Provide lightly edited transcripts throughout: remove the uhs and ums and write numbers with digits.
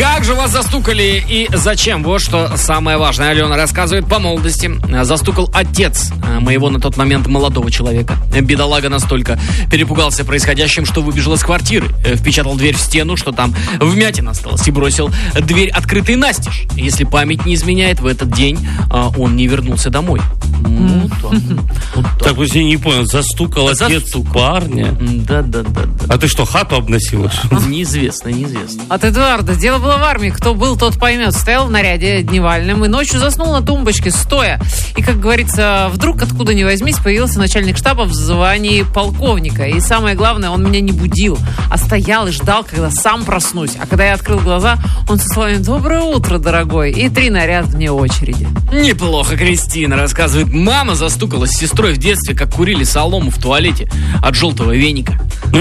Как же вас застукали и зачем? Вот что самое важное. Алена рассказывает по молодости. Застукал отец моего на тот момент молодого человека. Бедолага настолько перепугался происходящим, что выбежал из квартиры. Впечатал дверь в стену, что там вмятина осталась, и бросил дверь открытой настежь. Если память не изменяет, в этот день он не вернулся домой. Так, вот я не понял, застукал отец парня? Да. А ты что, хату обносила? Неизвестно. От Эдуарда. Дело было в армии. Кто был, тот поймет. Стоял в наряде дневальном и ночью заснул на тумбочке, стоя. И, как говорится, вдруг, откуда ни возьмись, появился начальник штаба в звании полковника. И самое главное, он меня не будил, а стоял и ждал, когда сам проснусь. А когда я открыл глаза, он со словами «Доброе утро, дорогой!» и 3 наряда вне очереди. Неплохо, Кристина рассказывает. Мама застукалась с сестрой в детстве, как курили солому в туалете от желтого веника.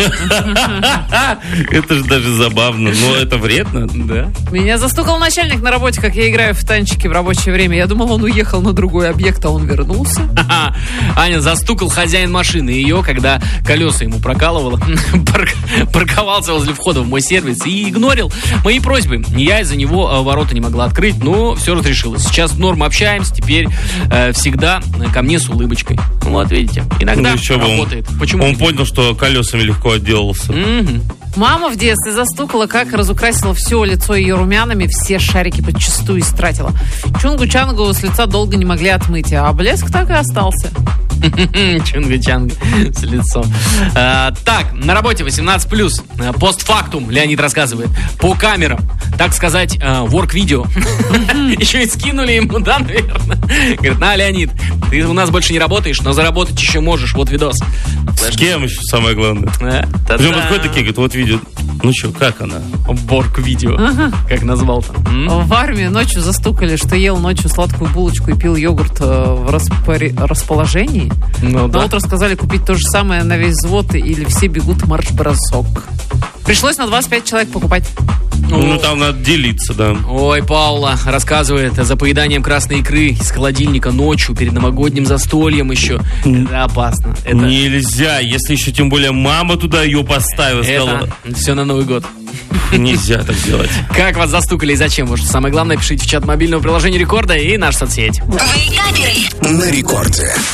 Это же даже забавно, но это вредно. Да. Меня застукал начальник на работе, как я играю в танчики в рабочее время. Я думал, он уехал на другой объект, а он вернулся. Аня застукал хозяин машины ее, когда колеса ему прокалывало, парковался возле входа в мой сервис и игнорил мои просьбы. Я из-за него ворота не могла открыть, но все разрешилось. Сейчас норм общаемся, теперь всегда ко мне с улыбочкой. Вот видите, иногда работает. Почему? Он понял, что колесами легко отделался. Мама в детстве застукала, как разукрасила все лицо ее румянами, все шарики подчистую истратила. Чунгу-чангу с лица долго не могли отмыть, а блеск так и остался. Чунга-чанга с лицом. Так, на работе 18+. Постфактум, Леонид рассказывает. По камерам, так сказать, ворк-видео. Еще и скинули ему, да, наверное. Говорит, на, Леонид, ты у нас больше не работаешь, но заработать еще можешь. Вот видос. С кем еще самое главное? Причем подходят такие, говорят, вот видео. Ну что, как она? Ворк-видео. Как назвал-то? В армии ночью застукали, что ел ночью сладкую булочку и пил йогурт в расположении. Ну, на утро сказали купить то же самое на весь взвод, или все бегут марш-бросок. Пришлось на 25 человек покупать. Ну, там надо делиться, да. Ой, Паула рассказывает, за поеданием красной икры из холодильника ночью перед новогодним застольем еще. Это опасно. Это... Нельзя, если еще тем более мама туда ее поставила. Это все на Новый год. Нельзя так делать. Как вас застукали и зачем? Вот что самое главное, пишите в чат мобильного приложения Рекорда и наша соцсеть. На Рекорде.